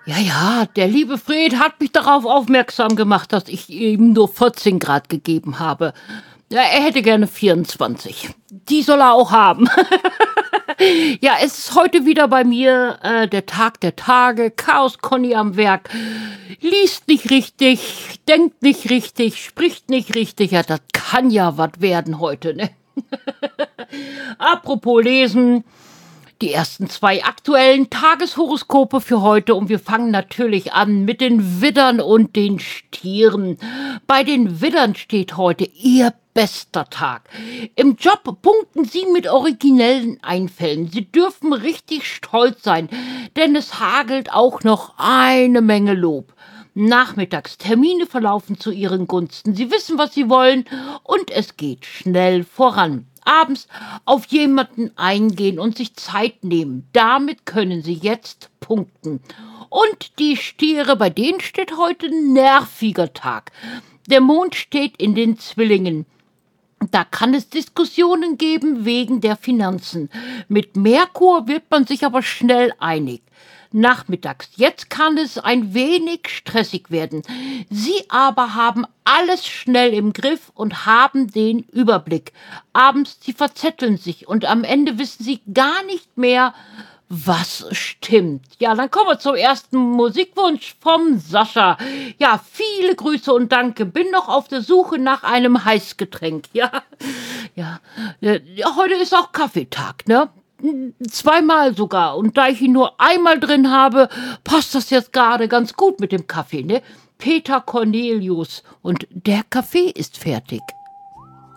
Ja, ja, der liebe Fred hat mich darauf aufmerksam gemacht, dass ich ihm nur 14 Grad gegeben habe. Ja, er hätte gerne 24. Die soll er auch haben. Ja, es ist heute wieder bei mir der Tag der Tage. Chaos Conny am Werk. Liest nicht richtig, denkt nicht richtig, spricht nicht richtig. Ja, das kann ja was werden heute, ne? Apropos Lesen. Die ersten 2 aktuellen Tageshoroskope für heute und wir fangen natürlich an mit den Widdern und den Stieren. Bei den Widdern steht heute Ihr bester Tag. Im Job punkten Sie mit originellen Einfällen. Sie dürfen richtig stolz sein, denn es hagelt auch noch eine Menge Lob. Nachmittags Termine verlaufen zu Ihren Gunsten. Sie wissen, was Sie wollen und es geht schnell voran. Abends auf jemanden eingehen und sich Zeit nehmen. Damit können Sie jetzt punkten. Und die Stiere, bei denen steht heute ein nerviger Tag. Der Mond steht in den Zwillingen. Da kann es Diskussionen geben wegen der Finanzen. Mit Merkur wird man sich aber schnell einig. Nachmittags, jetzt kann es ein wenig stressig werden. Sie aber haben alles schnell im Griff und haben den Überblick. Abends, sie verzetteln sich und am Ende wissen sie gar nicht mehr, was stimmt. Ja, dann kommen wir zum ersten Musikwunsch vom Sascha. Ja, viele Grüße und Danke. Bin noch auf der Suche nach einem Heißgetränk. Ja, heute ist auch Kaffeetag, ne? 2-mal sogar. Und da ich ihn nur einmal drin habe, passt das jetzt gerade ganz gut mit dem Kaffee, ne? Peter Cornelius. Und der Kaffee ist fertig.